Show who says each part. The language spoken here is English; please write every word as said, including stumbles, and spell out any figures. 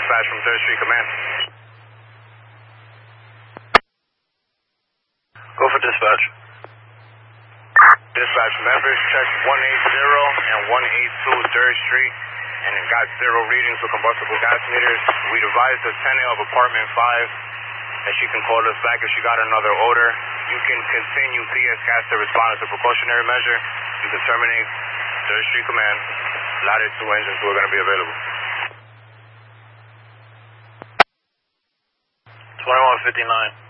Speaker 1: dispatch from third Street Command.
Speaker 2: Go for dispatch.
Speaker 1: Dispatch, members checked one eighty and one eighty-two third Street and it got zero readings for combustible gas meters. We advised the tenant of apartment five that she can call us back if she got another odor. You can continue P S gas to respond as a precautionary measure. You can terminate third Street Command. Latter two engines who are going to be available.
Speaker 2: twenty-one fifty-nine.